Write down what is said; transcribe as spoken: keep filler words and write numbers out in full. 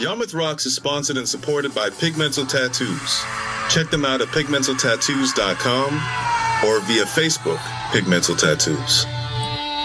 Yarmouth Rocks is sponsored and supported by Pigmental Tattoos. Check them out at pigmental tattoos dot com or via Facebook, Pigmental Tattoos.